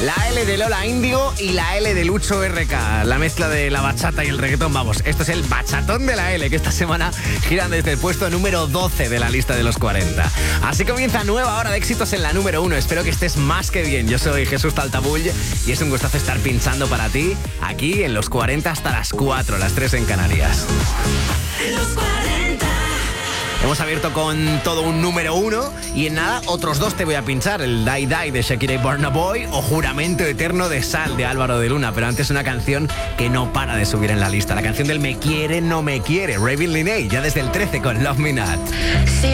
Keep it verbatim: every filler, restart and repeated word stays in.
La L de Lola Índigo y la L de Lucho R K. La mezcla de la bachata y el reggaetón. Vamos, esto es el bachatón de la L, que esta semana giran desde el puesto número doce de la lista de los cuarenta. Así comienza nueva hora de éxitos en la número uno. Espero que estés más que bien. Yo soy Jesús Taltabull y es un gustazo estar pinchando para ti aquí en los cuarenta hasta las cuatro, las tres en Canarias. Los cuarenta. Hemos abierto con todo un número uno y en nada otros dos te voy a pinchar. El Die Die de Shakira y Burna Boy o Juramento Eterno de Sal de Álvaro de Luna. Pero antes una canción que no para de subir en la lista. La canción del Me Quiere, No Me Quiere, Raven Linney, ya desde el trece con Love Me Not.